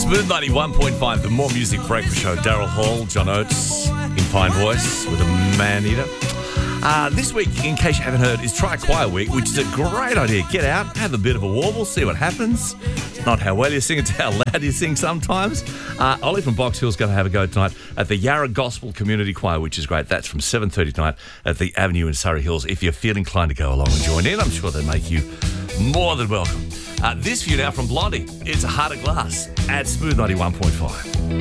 Smooth 91.5, the More Music Breakfast Show. Daryl Hall, John Oates, in fine voice with a man-eater. This week, in case you haven't heard, is Try Choir Week, which is a great idea. Get out, have a bit of a warble, see what happens. It's not how well you sing, it's how loud you sing sometimes. Ollie from Box Hill's going to have a go tonight at the Yarra Gospel Community Choir, which is great. That's from 7:30 tonight at the Avenue in Surrey Hills. If you feel inclined to go along and join in, I'm sure they'll make you more than welcome. This view now from Blondie. It's a Heart of Glass at Smooth 91.5.